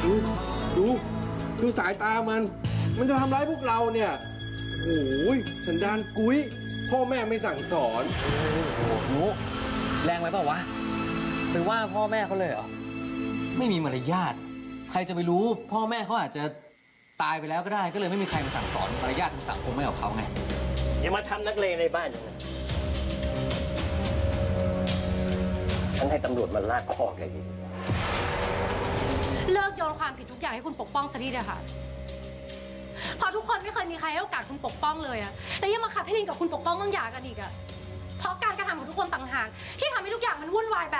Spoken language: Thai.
ดูดูดูสายตามันจะทำร้ายพวกเราเนี่ยโอ้ยสันดานกุ้ยพ่อแม่ไม่สั่งสอนโอ้โหแรงไปเปล่าวะไปว่าพ่อแม่เขาเลยเหรอไม่มีมารยาทใครจะไปรู้พ่อแม่เขาอาจจะตายไปแล้วก็ได้ก็เลยไม่มีใครมาสั่งสอนมารยาททางสังคมให้กับเขาไงอย่ามาทำนักเลงในบ้านอย่างนั้นฉันให้ตำรวจมาลากคอแกอีกเลิกโยนความผิดทุกอย่างให้คุณปกป้องซะทีเดียวค่ะพอทุกคนไม่เคยมีใครให้โอกาสคุณปกป้องเลยอะแล้วยังมาขับให้ลินกับคุณปกป้องต้องหย่ากันอีกอะเพราะการกระทำของทุกคนต่างหากที่ทำให้ทุกอย่างมันวุ่นวายแบบ